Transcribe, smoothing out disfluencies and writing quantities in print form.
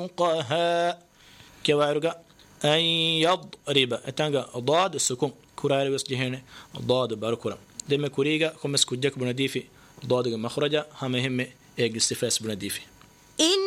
فوقها كوارجا أن يضرب أتانجا ضاد السكون كوراري بس جهنة ضاد باركورا دم كوريجا كمس كوجك بنديفي ضاد مخرجا هم إيج استفاس بنديفي